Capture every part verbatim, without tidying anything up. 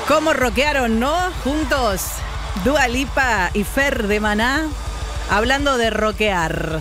¿Cómo rockearon, no? Juntos, Dua Lipa y Fer de Maná, hablando de rockear.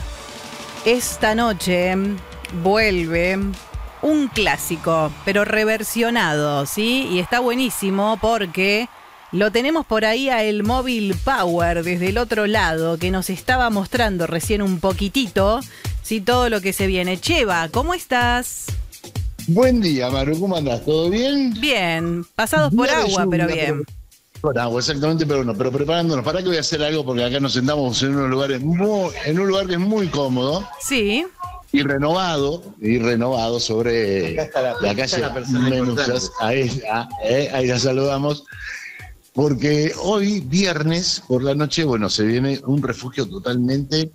Esta noche vuelve un clásico, pero reversionado, ¿sí? Y está buenísimo porque lo tenemos por ahí a el Móvil Power desde el otro lado, que nos estaba mostrando recién un poquitito, ¿sí? Todo lo que se viene. Cheva, ¿cómo estás? Buen día, Maru, ¿cómo andás? ¿Todo bien? Bien, pasados por agua, pero bien. Por agua, exactamente, pero no, pero preparándonos. ¿Para qué voy a hacer algo? Porque acá nos sentamos en unos lugares muy, en un lugar que es muy cómodo. Sí. Y renovado, y renovado sobre Acá está la, la calle la persona Menuzas. Ahí, ah, eh, ahí la saludamos. Porque hoy, viernes, por la noche, bueno, se viene un refugio totalmente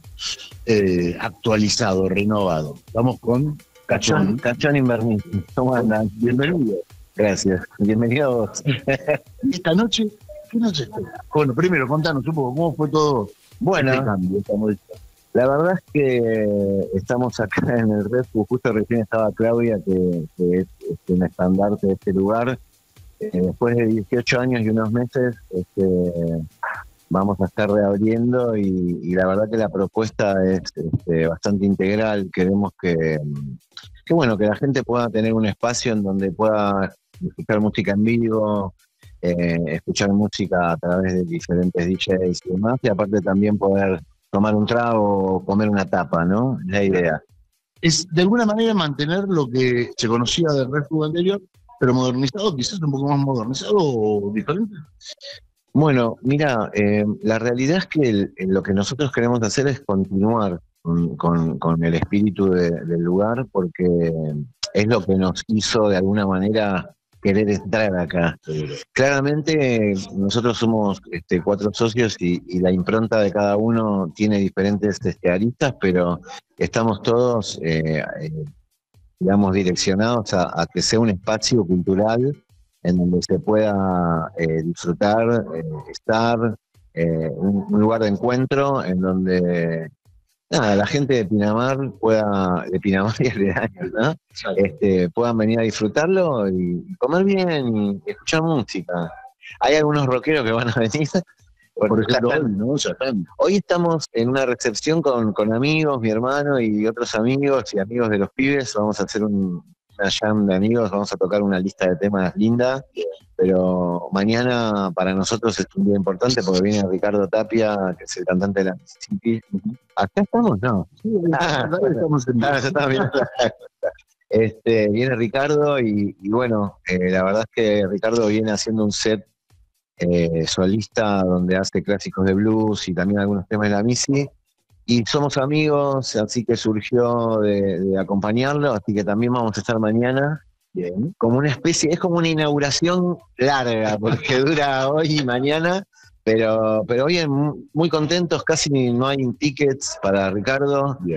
eh, actualizado, renovado. Vamos con Cachón. Cachón Invernizzi. ¿Cómo andan? Bienvenido. Gracias. Bienvenidos. Esta noche, ¿qué noche espera? Bueno, primero, contanos un poco cómo fue todo Bueno, este cambio, esta modificación. la verdad es que estamos acá en el Refugio. Justo recién estaba Claudia, que, que es, es un estandarte de este lugar. Eh, después de dieciocho años y unos meses, este, vamos a estar reabriendo y, y la verdad que la propuesta es este, bastante integral. Queremos que, que, bueno, que la gente pueda tener un espacio en donde pueda escuchar música en vivo, eh, escuchar música a través de diferentes D Js y demás, y aparte también poder tomar un trago o comer una tapa, ¿no? Es la idea. Es de alguna manera mantener lo que se conocía del refugio anterior, pero modernizado, quizás un poco más modernizado o diferente. Bueno, mira, eh, la realidad es que el, lo que nosotros queremos hacer es continuar con, con, con el espíritu de, del lugar, porque es lo que nos hizo de alguna manera querer entrar acá. Claramente nosotros somos este, cuatro socios y, y la impronta de cada uno tiene diferentes este, aristas, pero estamos todos, eh, eh, digamos, direccionados a, a que sea un espacio cultural en donde se pueda eh, disfrutar, eh, estar, eh, un, un lugar de encuentro en donde nada, la gente de Pinamar pueda, de Pinamar y aledaños, ¿no? Este, puedan venir a disfrutarlo y, y comer bien y escuchar música. Hay algunos rockeros que van a venir. Por ejemplo, están, hoy, ¿no? Ya están. hoy estamos en una recepción con, con amigos, mi hermano y otros amigos y amigos de los pibes. Vamos a hacer un, una jam de amigos, vamos a tocar una lista de temas linda, pero mañana para nosotros es un día importante porque viene Ricardo Tapia, que es el cantante de la Mississippi. ¿Acá estamos? No. Sí, ah, bueno, estamos en ah, ya está bien. Este, viene Ricardo y, y bueno, eh, la verdad es que Ricardo viene haciendo un set eh, solista donde hace clásicos de blues y también algunos temas de la Missy. Y somos amigos, así que surgió de, de acompañarlo, así que también vamos a estar mañana. Bien. Como una especie, es como una inauguración larga, porque dura hoy y mañana, pero, pero bien, muy contentos, casi no hay tickets para Ricardo. Bien.